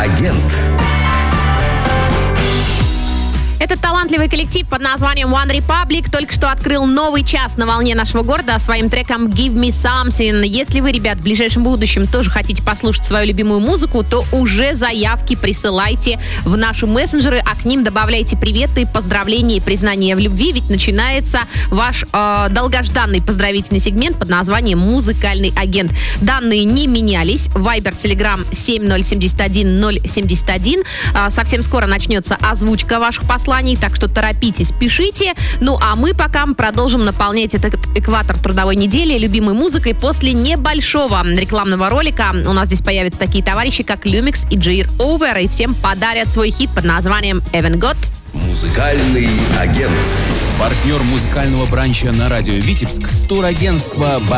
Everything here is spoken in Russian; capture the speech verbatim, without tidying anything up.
агент. Этот талантливый коллектив под названием One Republic только что открыл новый час на волне нашего города своим треком Give Me Something. Если вы, ребят, в ближайшем будущем тоже хотите послушать свою любимую музыку, то уже заявки присылайте в наши мессенджеры, а к ним добавляйте приветы, поздравления и признания в любви, ведь начинается ваш э, долгожданный поздравительный сегмент под названием «Музыкальный агент». Данные не менялись. Viber, Telegram семь ноль семь один ноль семь один. Э, совсем скоро начнется озвучка ваших посланий, так что торопитесь, пишите. Ну а мы пока продолжим наполнять этот экватор трудовой недели любимой музыкой после небольшого рекламного ролика. У нас здесь появятся такие товарищи, как Lumix и Джей Over, и всем подарят свой хит под названием Haven't Got. Музыкальный агент. Партнер музыкального бранча на радио Витебск — турагентство